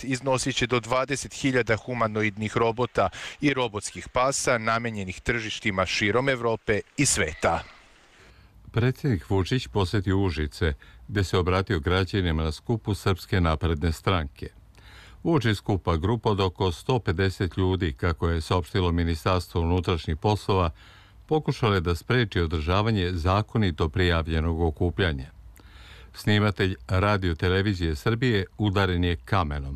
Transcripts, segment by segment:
paket iznosit će do 20.000 humanoidnih robota i robotskih pasa namenjenih tržištima širom Evrope i sveta. Predsjednik Vučić posjetio Užice, gdje se obratio građanima na skupu Srpske napredne stranke. Uoči skupa grupa od oko 150 ljudi, kako je saopštilo Ministarstvo unutrašnjih poslova, pokušale da spreči održavanje zakonito prijavljenog okupljanja. Snimatelj Radio televizije Srbije udaren je kamenom.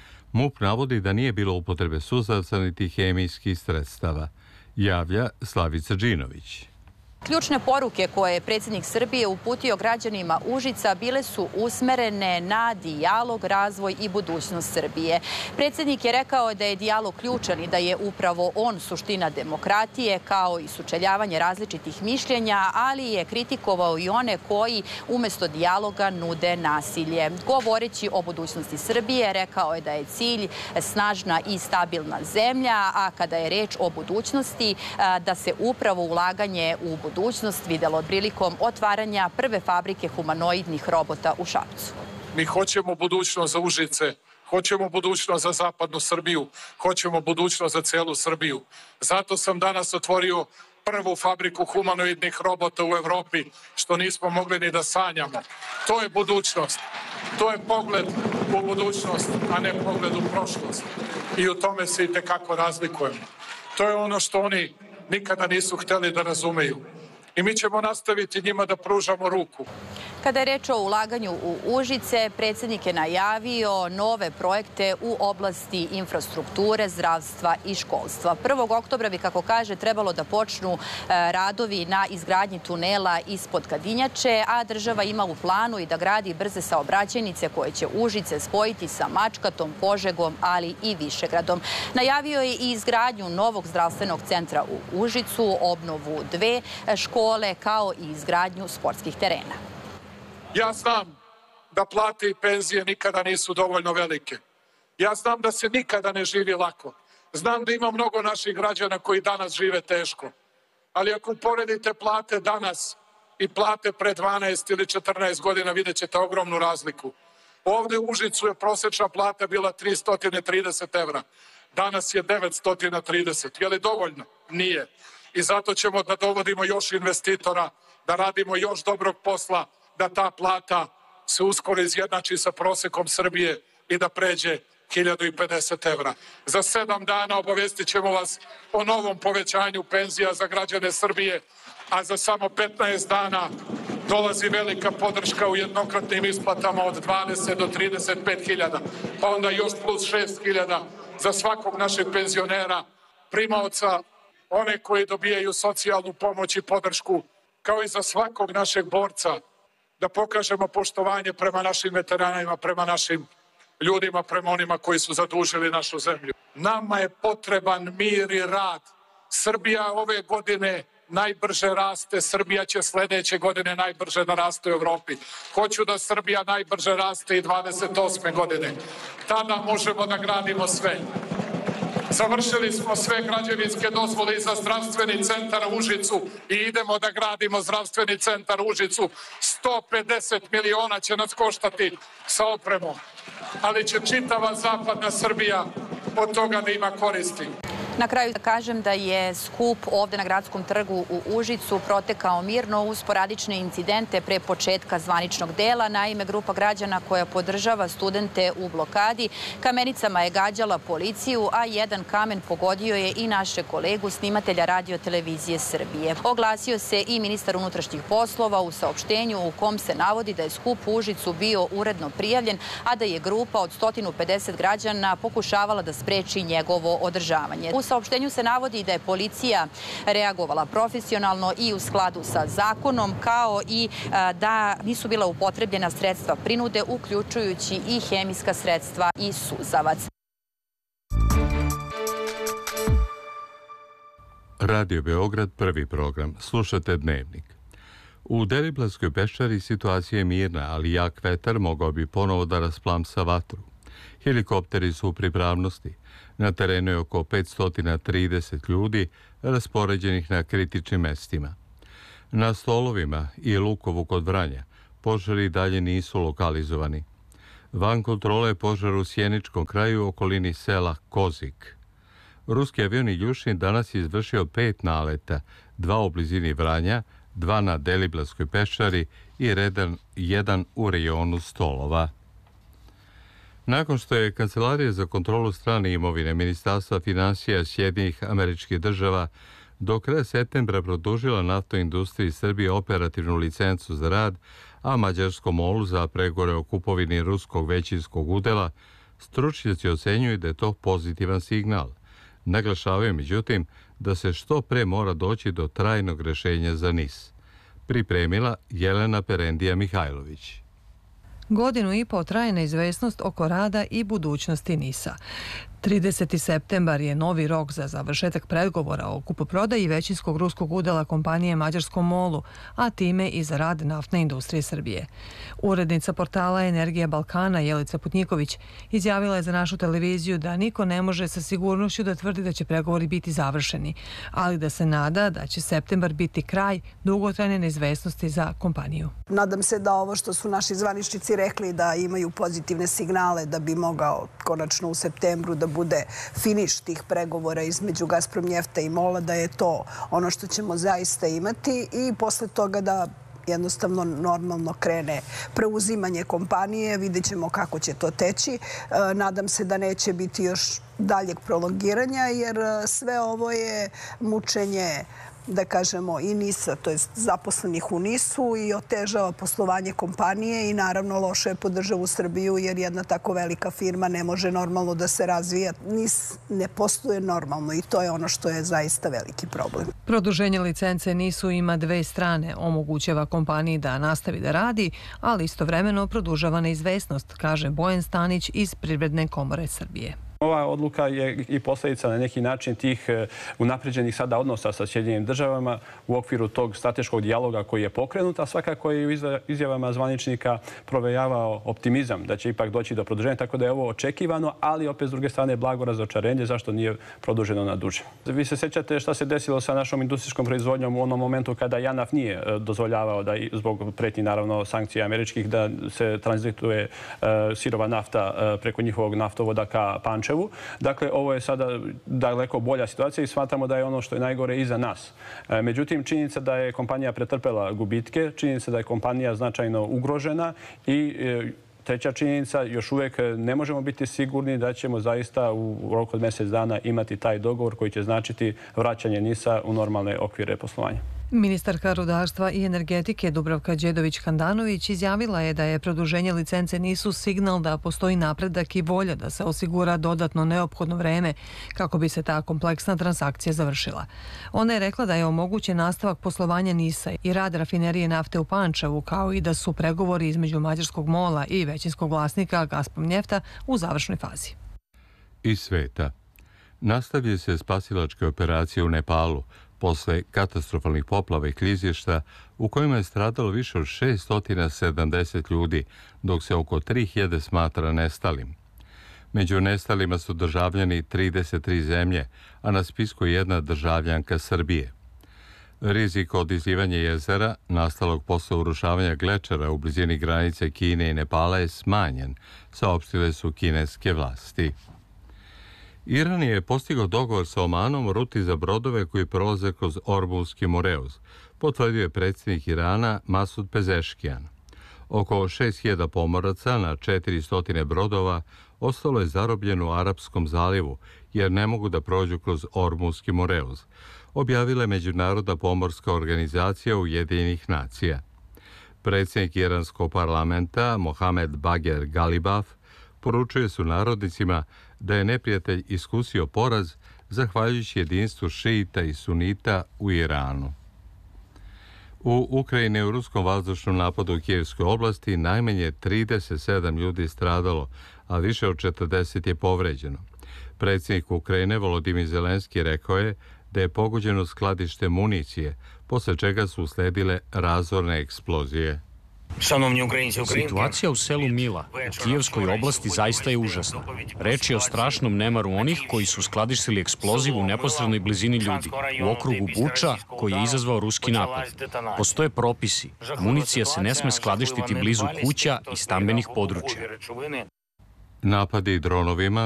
MUP navodi da nije bilo upotrebe suzavca niti hemijskih sredstava, javlja Slavica Đinović. Ključne poruke koje je predsjednik Srbije uputio građanima Užica bile su usmerene na dijalog, razvoj i budućnost Srbije. Predsjednik je rekao da je dijalog ključan i da je upravo on suština demokratije, kao i sučeljavanje različitih mišljenja, ali je kritikovao i one koji umjesto dijaloga nude nasilje. Govoreći o budućnosti Srbije, rekao je da je cilj snažna i stabilna zemlja, a kada je reč o budućnosti, da se upravo ulaganje u budućnost videlo prilikom otvaranja prve fabrike humanoidnih robota u Šapcu. Mi hoćemo budućnost za Užice, hoćemo budućnost za zapadnu Srbiju, hoćemo budućnost za celu Srbiju. Zato sam danas otvorio prvu fabriku humanoidnih robota u Evropi, što nismo mogli ni da sanjamo. To je budućnost. To je pogled u budućnost, a ne pogled u prošlost. I u tome se i tekako razlikujemo. To je ono što oni nikada nisu hteli da razumeju. I mi ćemo nastaviti njima da pružamo ruku. Kada je reč o ulaganju u Užice, predsjednik je najavio nove projekte u oblasti infrastrukture, zdravstva i školstva. 1. oktobra bi, kako kaže, trebalo da počnu radovi na izgradnji tunela ispod Kadinjače, a država ima u planu i da gradi brze saobraćajnice koje će Užice spojiti sa Mačkatom, Požegom, ali i Višegradom. Najavio je i izgradnju novog zdravstvenog centra u Užicu, obnovu 2 škole, kao i izgradnju sportskih terena. Ja znam da plate i penzije nikada nisu dovoljno velike. Ja znam da se nikada ne živi lako. Znam da ima mnogo naših građana koji danas žive teško. Ali ako uporedite plate danas i plate pre 12 ili 14 godina, vidjet ćete ogromnu razliku. Ovdje u Užicu je prosječna plata bila 330 evra. Danas je 930. Je li dovoljno? Nije. I zato ćemo da dovodimo još investitora, da radimo još dobrog posla, da ta plata se uskoro izjednači sa prosekom Srbije i da pređe 1050 evra. Za 7 dana obavestit ćemo vas o novom povećanju penzija za građane Srbije, a za samo 15 dana dolazi velika podrška u jednokratnim isplatama od 20 do 35 hiljada, pa onda još plus 6 hiljada za svakog našeg penzionera, primaoca, one koji dobijaju socijalnu pomoć i podršku, kao i za svakog našeg borca, da pokažemo poštovanje prema našim veteranima, prema našim ljudima, prema onima koji su zadužili našu zemlju. Nama je potreban mir i rad. Srbija ove godine najbrže raste, Srbija će sljedeće godine najbrže da raste u Evropi. Hoću da Srbija najbrže raste i 28. godine. Tada možemo da gradimo sve. Završili smo sve građevinske dozvole za zdravstveni centar u Užicu i idemo da gradimo zdravstveni centar u Užicu. 150 miliona će nas koštati sa opremom, ali će čitava zapadna Srbija od toga da ima koristi. Na kraju da kažem da je skup ovdje na Gradskom trgu u Užicu protekao mirno uz sporadične incidente pre početka zvaničnog dela. Naime, grupa građana koja podržava studente u blokadi kamenicama je gađala policiju, a jedan kamen pogodio je i naše kolegu, snimatelja Radio televizije Srbije. Oglasio se i ministar unutrašnjih poslova u saopštenju u kom se navodi da je skup u Užicu bio uredno prijavljen, a da je grupa od 150 građana pokušavala da spreči njegovo održavanje. U saopštenju se navodi da je policija reagovala profesionalno i u skladu sa zakonom, kao i da nisu bila upotrebljena sredstva prinude, uključujući i hemijska sredstva i suzavac. Radio Beograd, prvi program. Slušate Dnevnik. U Deliblatskoj peščari situacija je mirna, ali jak vetar mogao bi ponovo da rasplamsa vatru. Helikopteri su u pripravnosti. Na terenu je oko 530 ljudi raspoređenih na kritičnim mestima. Na Stolovima i Lukovu kod Vranja požari dalje nisu lokalizovani. Van kontrole požar u Sjeničkom kraju u okolini sela Kozik. Ruski avion Iljušin danas je izvršio 5 naleta, 2 u blizini Vranja, 2 na Deliblatskoj peščari i jedan u rejonu Stolova. Nakon što je Kancelarija za kontrolu strane imovine Ministarstva finansija Sjedinjenih Američkih Država do kraja septembra produžila naftnoj industriji Srbije operativnu licencu za rad, a Mađarskom MOL-u za pregovore o kupovini ruskog većinskog udela, stručnjaci ocenjuju da je to pozitivan signal. Naglašavaju, međutim, da se što pre mora doći do trajnog rešenja za NIS. Pripremila Jelena Perendija Mihajlović. Godinu i po traje neizvesnost oko rada i budućnosti NIS-a. 30. septembar je novi rok za završetak pregovora o kupoprodaji većinskog ruskog udela kompanije Mađarskom MOL-u, a time i za rad naftne industrije Srbije. Urednica portala Energija Balkana Jelica Putnjiković izjavila je za našu televiziju da niko ne može sa sigurnošću da tvrdi da će pregovori biti završeni, ali da se nada da će septembar biti kraj dugotrajne neizvesnosti za kompaniju. Nadam se da ovo što su naši zvaničnici rekli da imaju pozitivne signale da bi mogao konačno u septembru da bude finiš tih pregovora između Gazpromnjefta i MOL-a, da je to ono što ćemo zaista imati i posle toga da jednostavno normalno krene preuzimanje kompanije. Vidjet ćemo kako će to teći. Nadam se da neće biti još daljeg prolongiranja jer sve ovo je mučenje, da kažemo, i NIS-a, to je zaposlenih u NIS-u i otežava poslovanje kompanije i naravno loše je po državu Srbiju jer jedna tako velika firma ne može normalno da se razvija. NIS ne posluje normalno i to je ono što je zaista veliki problem. Produženje licence NIS-u ima dve strane. Omogućava kompaniji da nastavi da radi, ali istovremeno produžava neizvesnost, kaže Bojan Stanić iz Privredne komore Srbije. Ova odluka je i posljedica na neki način tih unapređenih sada odnosa sa Sjedinjenim Državama u okviru tog strateškog dijaloga koji je pokrenut, a svakako je u izjavama zvaničnika provejavao optimizam da će ipak doći do produženja, tako da je ovo očekivano, ali opet s druge strane blago razočarenje zašto nije produženo na duže. Vi se sjećate šta se desilo sa našom industrijskom proizvodnjom u onom momentu kada JANAF nije dozvoljavao da zbog pretnji naravno sankcija američkih da se tranzituje sirova nafta preko njihovog naftovoda ka Pančevu. Dakle, ovo je sada daleko bolja situacija i smatramo da je ono što je najgore iza nas. Međutim, činjenica da je kompanija pretrpela gubitke, činjenica da je kompanija značajno ugrožena i treća činjenica, još uvijek ne možemo biti sigurni da ćemo zaista u roku od mjesec dana imati taj dogovor koji će značiti vraćanje NIS-a u normalne okvire poslovanja. Ministarka rudarstva i energetike Dubravka Đedović-Handanović izjavila je da je produženje licence NIS-u signal da postoji napredak i volja da se osigura dodatno neophodno vreme kako bi se ta kompleksna transakcija završila. Ona je rekla da je omogućen nastavak poslovanja NIS-a i rad rafinerije nafte u Pančevu, kao i da su pregovori između Mađarskog MOL-a i većinskog vlasnika Gazpromnjefta u završnoj fazi. Iz sveta. Nastavljaju se spasilačke operacije u Nepalu posle katastrofalnih poplava i klizišta u kojima je stradalo više od 670 ljudi, dok se oko 3000 smatra nestalim. Među nestalima su državljani 33 zemlje, a na spisku je jedna državljanka Srbije. Rizik od izlivanja jezera, nastalog posle urušavanja glečera u blizini granice Kine i Nepala, je smanjen, saopštile su kineske vlasti. Iran je postigao dogovor sa Omanom o ruti za brodove koji prolaze kroz Ormunski Moreuz, potvrdio je predsjednik Irana Masud Pezeškijan. Oko 6000 pomoraca na 400 brodova ostalo je zarobljeno u Arapskom zalivu jer ne mogu da prođu kroz Ormunski Moreuz, objavila je Međunarodna pomorska organizacija Ujedinjenih nacija. Predsjednik Iranskog parlamenta Mohamed Bager Galibaf poručuje su narodnicima da je neprijatelj iskusio poraz zahvaljujući jedinstvu šijita i sunita u Iranu. U Ukrajini u ruskom vazdušnom napadu u Kijevskoj oblasti najmanje 37 ljudi stradalo, a više od 40 je povređeno. Predsjednik Ukrajine Volodimir Zelenski rekao je da je pogođeno skladište municije, posle čega su usledile razorne eksplozije. Situacija u selu Mila u Kijevskoj oblasti zaista je užasna. Reč je o strašnom nemaru onih koji su skladištili eksploziv u neposrednoj blizini ljudi, u okrugu Buča koji je izazvao ruski napad. Postoje propisi. Municija se ne sme skladištiti blizu kuća i stambenih područja. Napadi dronovima